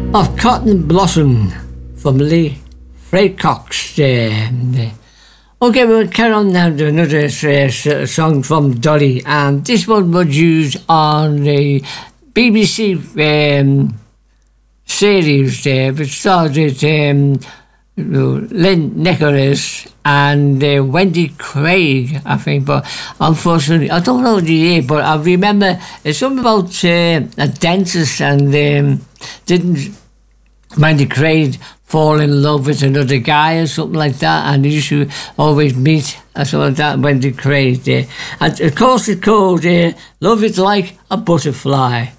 of Cotton Blossom from Lee Freycox. Okay, we'll carry on now to another song from Dolly, and this one was used on the BBC series there, which started Lynn Nicholas and Wendy Craig, I think, but unfortunately, I don't know the year, but I remember it's something about a dentist and didn't Wendy Craig fall in love with another guy or something like that, and they used to always meet or something like that, Wendy Craig there. And of course it's called Love Is Like a Butterfly.